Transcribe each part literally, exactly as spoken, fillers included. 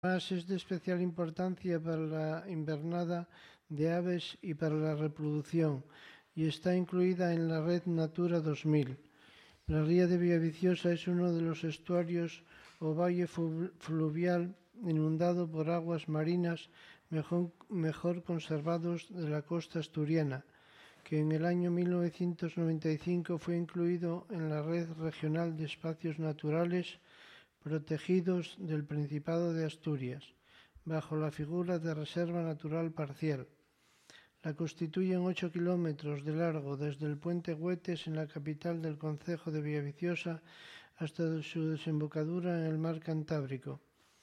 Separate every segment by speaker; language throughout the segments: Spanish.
Speaker 1: Además, es de especial importancia para la invernada de aves y para la reproducción, y está incluida en la red Natura dos mil. La ría de Villaviciosa es uno de los estuarios o valle fluvial inundado por aguas marinas mejor, mejor conservados de la costa asturiana, que en el año mil novecientos noventa y cinco fue incluido en la Red Regional de Espacios Naturales Protegidos del Principado de Asturias, bajo la figura de Reserva Natural Parcial. La constituyen ocho kilómetros de largo desde el puente Güetes en la capital del concejo de Villaviciosa hasta su desembocadura en el mar Cantábrico.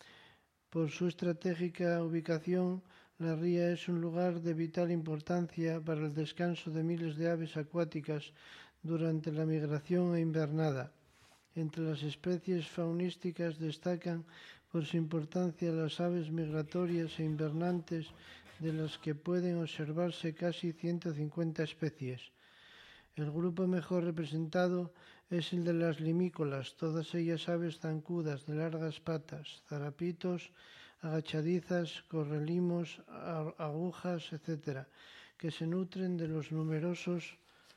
Speaker 1: Por su estratégica ubicación, la ría es un lugar de vital importancia para el descanso de miles de aves acuáticas durante la migración e invernada. Entre las especies faunísticas destacan por su importancia las aves migratorias e invernantes, de las que pueden observarse casi ciento cincuenta especies. El grupo mejor representado es el de las limícolas, todas ellas aves zancudas de largas patas, zarapitos, agachadizas, correlimos, agujas, etcétera, que se nutren de los numerosos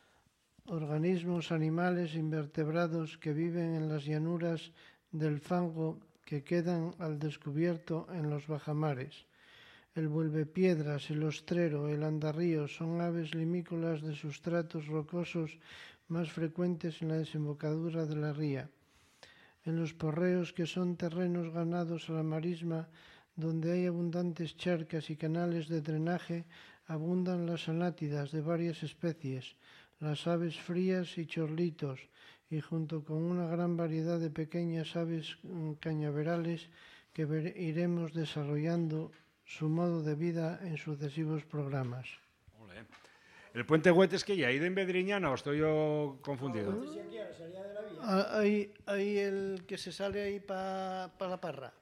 Speaker 1: organismos animales invertebrados que viven en las llanuras del fango que quedan al descubierto en los bajamares. El vuelvepiedras, el ostrero, el andarrío son aves limícolas de sustratos rocosos más frecuentes en la desembocadura de la ría. En los porreos, que son terrenos ganados a la marisma, donde hay abundantes charcas y canales de drenaje, abundan las anátidas de varias especies, las aves frías y chorlitos, y junto con una gran variedad de pequeñas aves cañaverales que iremos desarrollando su modo de vida en sucesivos programas.
Speaker 2: Olé. El puente Güetes, que ya ha ido en Bedriñana, o estoy yo confundido.
Speaker 1: Ah, ahí, ahí el que se sale ahí para pa la Parra.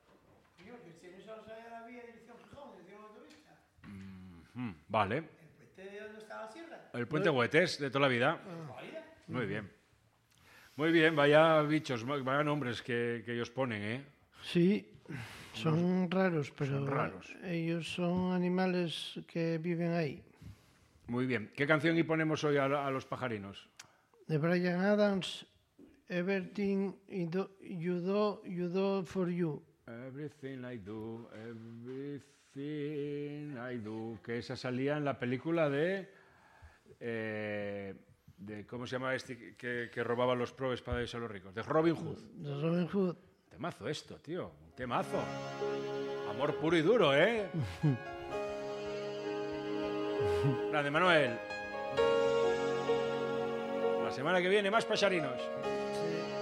Speaker 2: Mm, vale.
Speaker 3: ¿El puente de dónde está la sierra?
Speaker 2: El puente Güetes, de toda la vida.
Speaker 3: Ah.
Speaker 2: Muy bien. Muy bien, vaya bichos, vaya nombres que, que ellos ponen, ¿eh?
Speaker 1: Sí, son
Speaker 2: Los,
Speaker 1: raros, pero
Speaker 2: son raros.
Speaker 1: Ellos son animales que viven ahí.
Speaker 2: Muy bien. ¿Qué canción y ponemos hoy a, a los pajarinos?
Speaker 1: De Bryan Adams, Everything You Do, You Do For You.
Speaker 2: Everything I Do, Everything I Do, que esa salía en la película de... Eh, de ¿cómo se llama este que, que robaba los probes para irse a los ricos? De Robin Hood.
Speaker 1: De Robin Hood.
Speaker 2: Temazo esto, tío. Un temazo. Amor puro y duro, ¿eh? Grande, Manuel. La semana que viene, más pajarinos.